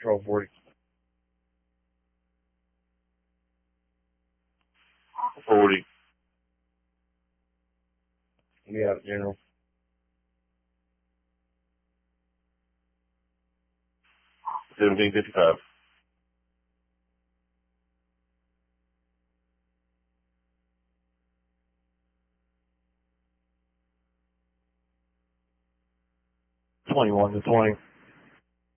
1240. 40. Yeah, General. 1755. $21 to 20.